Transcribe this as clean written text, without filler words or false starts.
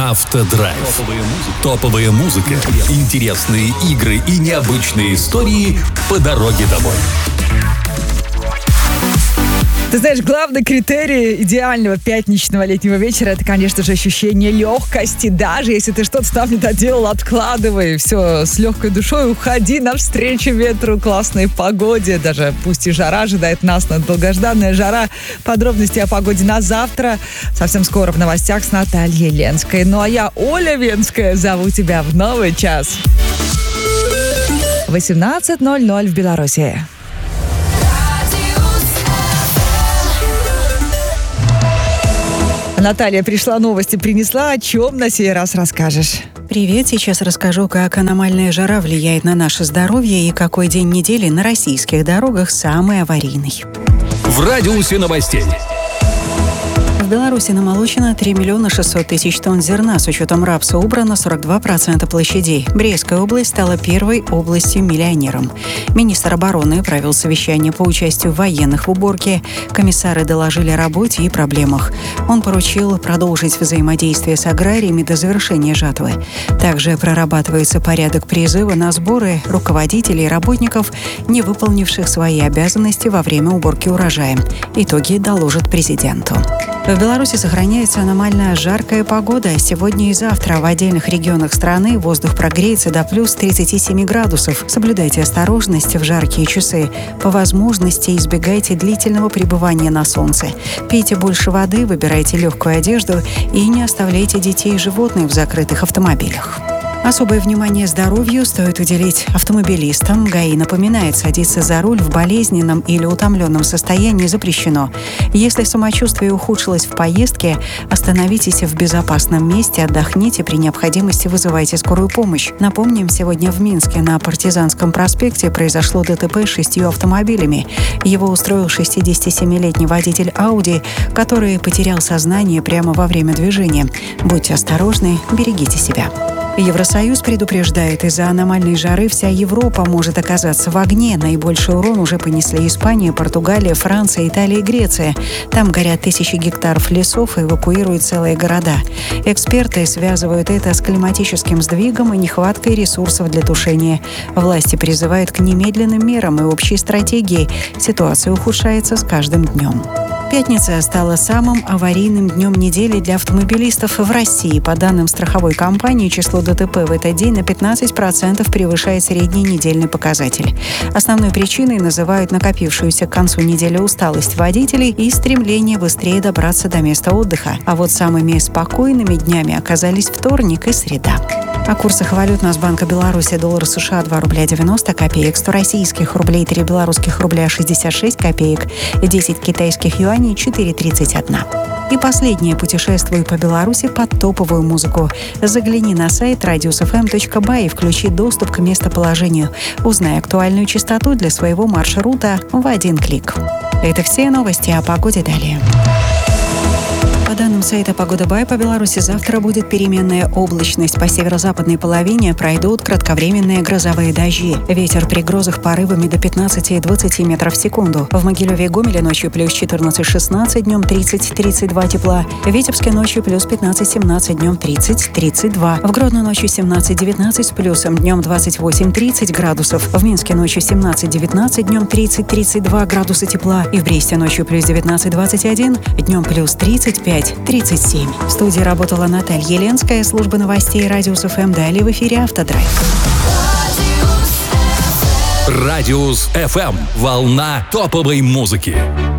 Автодрайв. Топовая музыка, интересные игры и необычные истории по дороге домой. Ты знаешь, главный критерий идеального пятничного летнего вечера — это, конечно же, ощущение легкости. Даже если ты что-то там не доделал, откладывай. Все, с легкой душой уходи навстречу ветру, классной погоде. Даже пусть и жара ожидает нас, но долгожданная жара. Подробности о погоде на завтра совсем скоро в новостях с Натальей Ленской. Ну а я, Оля Венская, зову тебя в новый час. 18:00 в Беларуси. Наталья пришла, новости принесла. О чем на сей раз расскажешь? Привет, сейчас расскажу, как аномальная жара влияет на наше здоровье и какой день недели на российских дорогах самый аварийный. В радиусе новостей. В Беларуси намолочено 3 600 000 тонн зерна. С учетом рапса убрано 42% площадей. Брестская область стала первой областью-миллионером. Министр обороны провел совещание по участию военных в уборке. Комиссары доложили о работе и проблемах. Он поручил продолжить взаимодействие с аграриями до завершения жатвы. Также прорабатывается порядок призыва на сборы руководителей и работников, не выполнивших свои обязанности во время уборки урожая. Итоги доложат президенту. В Беларуси сохраняется аномально жаркая погода. Сегодня и завтра в отдельных регионах страны воздух прогреется до плюс 37 градусов. Соблюдайте осторожность в жаркие часы. По возможности избегайте длительного пребывания на солнце. Пейте больше воды, выбирайте легкую одежду и не оставляйте детей и животных в закрытых автомобилях. Особое внимание здоровью стоит уделить автомобилистам. ГАИ напоминает, садиться за руль в болезненном или утомленном состоянии запрещено. Если самочувствие ухудшилось в поездке, остановитесь в безопасном месте, отдохните, при необходимости вызывайте скорую помощь. Напомним, сегодня в Минске на Партизанском проспекте произошло ДТП с 6 автомобилями. Его устроил 67-летний водитель Ауди, который потерял сознание прямо во время движения. Будьте осторожны, берегите себя. Евросоюз предупреждает, из-за аномальной жары вся Европа может оказаться в огне. Наибольший урон уже понесли Испания, Португалия, Франция, Италия и Греция. Там горят тысячи гектаров лесов и эвакуируют целые города. Эксперты связывают это с климатическим сдвигом и нехваткой ресурсов для тушения. Власти призывают к немедленным мерам и общей стратегии. Ситуация ухудшается с каждым днем. Пятница стала самым аварийным днем недели для автомобилистов в России. По данным страховой компании, число ДТП в этот день на 15% превышает средний недельный показатель. Основной причиной называют накопившуюся к концу недели усталость водителей и стремление быстрее добраться до места отдыха. А вот самыми спокойными днями оказались вторник и среда. О курсах валют Нацбанка Беларуси: доллар США 2 рубля 90 копеек, 100 российских рублей 3 белорусских рубля 66 копеек, 10 китайских юаней 4,31. И последнее: путешествуй по Беларуси под топовую музыку. Загляни на сайт radiusfm.by и включи доступ к местоположению. Узнай актуальную частоту для своего маршрута в один клик. Это все новости о погоде далее. По данным сайта «Погода Бай», по Беларуси завтра будет переменная облачность. По северо-западной половине пройдут кратковременные грозовые дожди. Ветер при грозах порывами до 15-20 метров в секунду. В Могилеве и Гомеле ночью плюс 14-16, днем 30-32 тепла. В Витебске ночью плюс 15-17, днем 30-32. В Гродно ночью 17-19 с плюсом, днем 28-30 градусов. В Минске ночью 17-19, днем 30-32 градуса тепла. И в Бресте ночью плюс 19-21, днем плюс 35-37. В студии работала Наталья Ленская, служба новостей Радиус ФМ. Далее в эфире «Автодрайв». Радиус ФМ. Волна топовой музыки.